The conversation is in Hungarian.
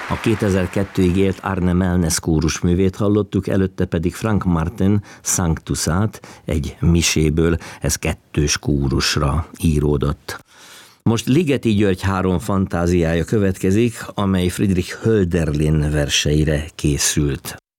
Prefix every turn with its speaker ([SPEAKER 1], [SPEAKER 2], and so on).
[SPEAKER 1] A 2002-ig élt Arne Melnes kórusművét hallottuk, előtte pedig Frank Martin Sanctusát egy miséből, ez 2 kórusra íródott. Most Ligeti György 3 fantáziája következik, amely Friedrich Hölderlin verseire készült.